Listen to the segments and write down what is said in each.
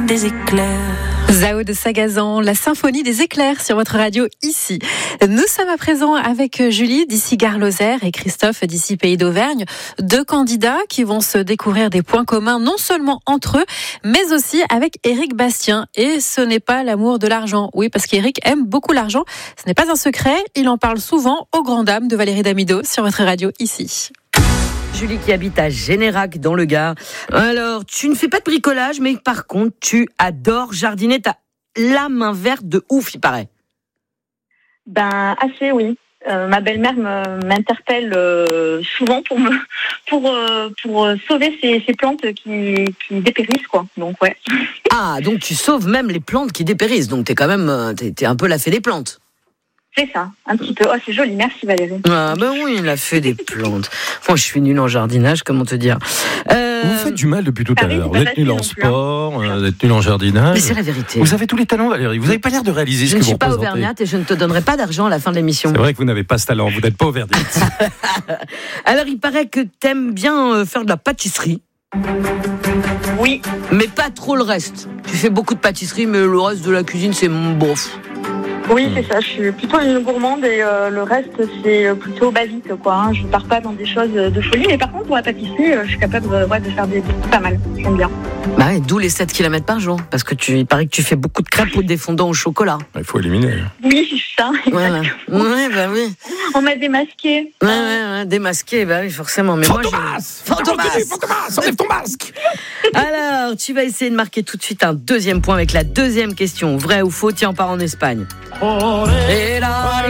des éclairs. Zao de Sagazan, la symphonie des éclairs sur votre radio ici. Nous sommes à présent avec Julie d'ici Gare-Lozère et Christophe d'ici Pays d'Auvergne. Deux candidats qui vont se découvrir des points communs non seulement entre eux, mais aussi avec Éric Bastien. Et ce n'est pas l'amour de l'argent. Oui, parce qu'Éric aime beaucoup l'argent. Ce n'est pas un secret, il en parle souvent aux grandes dames de Valérie Damido sur votre radio ici. Julie qui habite à Générac dans le Gard. Alors, tu ne fais pas de bricolage, mais par contre, tu adores jardiner. T'as la main verte de ouf, il paraît. Ben, assez, oui. Ma belle-mère m'interpelle souvent pour sauver ces plantes qui dépérissent, quoi. Donc, ouais. Ah, donc tu sauves même les plantes qui dépérissent. Donc, t'es un peu la fée des plantes. C'est ça, un petit peu. Oh, c'est joli, merci Valérie. Ah, ben oui, il a fait des plantes. Moi, je suis nulle en jardinage, comment te dire. Vous faites du mal depuis tout à l'heure. Vous êtes nulle en sport, vous êtes nulle en jardinage. Mais c'est la vérité. Vous avez tous les talents, Valérie. Vous n'avez pas l'air de réaliser ce que vous représentez. Je ne suis pas auvergnate et je ne te donnerai pas d'argent à la fin de l'émission. C'est vrai que vous n'avez pas ce talent, vous n'êtes pas auvergnate. Alors, il paraît que t'aimes bien faire de la pâtisserie. Oui. Mais pas trop le reste. Tu fais beaucoup de pâtisserie, mais le reste de la cuisine, c'est bof. Oui, c'est ça. Je suis plutôt une gourmande et le reste, c'est plutôt basique, quoi. Hein. Je ne pars pas dans des choses de folie. Mais par contre, pour la pâtisserie, je suis capable de faire des pas mal. J'aime bien. Bah ouais, d'où les 7 km par jour. Parce que il paraît que tu fais beaucoup de crêpes ou des fondants au chocolat. Il faut éliminer. Oui, c'est ça. Voilà. Ouais, bah oui. On m'a démasqué. Ouais, démasqué, bah oui, forcément. Mais Fantomas, enlève ton masque. Alors, tu vas essayer de marquer tout de suite un deuxième point avec la deuxième question. Vrai ou faux, tiens, on part en Espagne. Et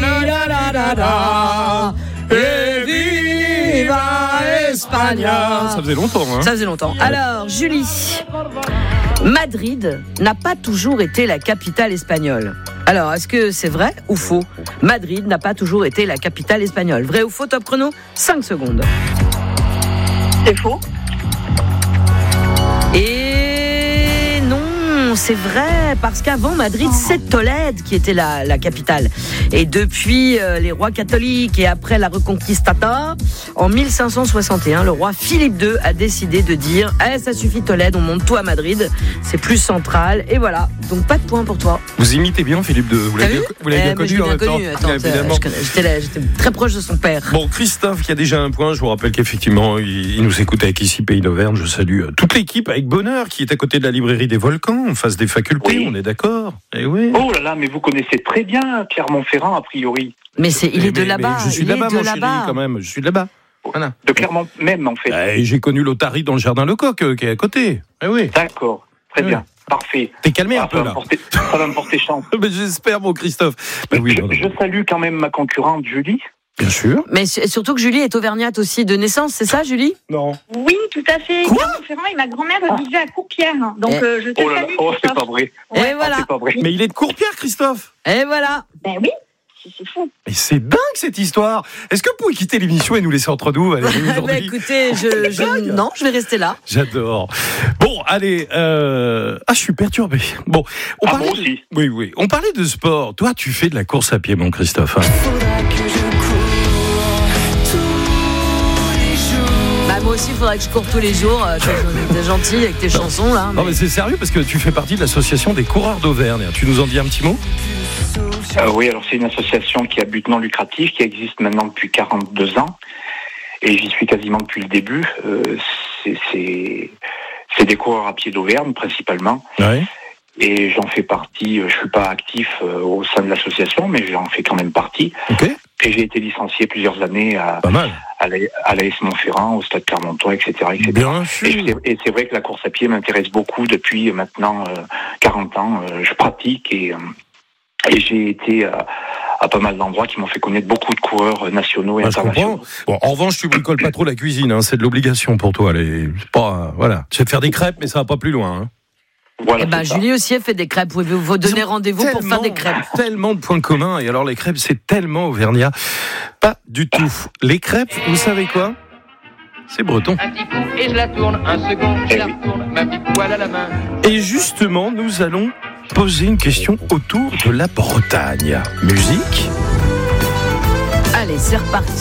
viva España. Ça faisait longtemps, hein. Ça faisait longtemps. Alors, Julie, Madrid n'a pas toujours été la capitale espagnole. Alors, est-ce que c'est vrai ou faux ? Madrid n'a pas toujours été la capitale espagnole. Vrai ou faux, top chrono ? 5 secondes. C'est faux. Et non, c'est vrai, parce qu'avant Madrid, c'est Tolède qui était la capitale. Et depuis les rois catholiques et après la Reconquista, en 1561, le roi Philippe II a décidé de dire « ça suffit Tolède, on monte tout à Madrid, c'est plus central. » Et voilà, donc pas de point pour toi. Vous imitez bien Philippe II, vous l'avez bien connu en même temps. Évidemment. J'étais très proche de son père. Bon, Christophe qui a déjà un point, je vous rappelle qu'effectivement, il nous écoute avec ici Pays d'Auvergne. Je salue toute l'équipe avec bonheur qui est à côté de la librairie des Volcans, en face des facultés, oui. On est d'accord. Eh oui. Oh là là, mais vous connaissez très bien Clermont-Ferrand, a priori. Mais il est de là-bas. Je suis de là-bas, mon chéri, quand même. Je suis de là-bas. Voilà. De Clermont même, en fait. J'ai connu l'Otari dans le jardin Lecoq, qui est à côté. Eh oui. D'accord, très bien. Parfait. T'es calmé un peu là. Ça va me porter chance. Mais j'espère, mon Christophe. Oui, je salue quand même ma concurrente Julie. Bien sûr. Mais surtout que Julie est auvergnate aussi de naissance, c'est ça, Julie ? Non. Oui, tout à fait. Quoi ? Et ma grand-mère vivait à Courpierre. Donc je te salue. Oh, c'est pas vrai. Et voilà. C'est pas vrai. Mais il est de Courpierre, Christophe. Et voilà. Ben oui. C'est fou. Mais c'est dingue cette histoire. Est-ce que vous pouvez quitter l'émission et nous laisser entre nous aujourd'hui ? Écoutez, non, je vais rester là. J'adore. Bon, allez. Je suis perturbé. Bon, moi aussi. Oui. On parlait de sport. Toi, tu fais de la course à pied, mon Christophe. Hein. Moi aussi, il faudrait que je cours tous les jours. T'es gentil avec tes chansons là. Non, mais c'est sérieux parce que tu fais partie de l'association des coureurs d'Auvergne. Tu nous en dis un petit mot ? Oui, alors c'est une association qui a but non lucratif, qui existe maintenant depuis 42 ans. Et j'y suis quasiment depuis le début. C'est des coureurs à pied d'Auvergne, principalement. Ouais. Et j'en fais partie. Je suis pas actif au sein de l'association, mais j'en fais quand même partie. Okay. Et j'ai été licencié plusieurs années à l'AS Montferrand, au Stade Clermontois, etc. Bien sûr. Et c'est vrai que la course à pied m'intéresse beaucoup depuis maintenant 40 ans. Je pratique et j'ai été à pas mal d'endroits qui m'ont fait connaître beaucoup de coureurs nationaux et internationaux. Bon, en revanche, tu bricoles pas trop la cuisine, hein, c'est de l'obligation pour toi. Voilà. Tu sais faire des crêpes, mais ça va pas plus loin. Hein. Voilà, Julie aussi a fait des crêpes. Vous pouvez vous donner rendez-vous pour faire des crêpes. Tellement de points communs. Et alors les crêpes, c'est tellement auvergnat. Pas du tout. Les crêpes, vous savez quoi ? C'est breton. Un petit coup et je la tourne, un second, je la retourne, ma petite poêle à la main. Et justement, nous allons poser une question autour de la Bretagne. Musique ? Allez, c'est reparti.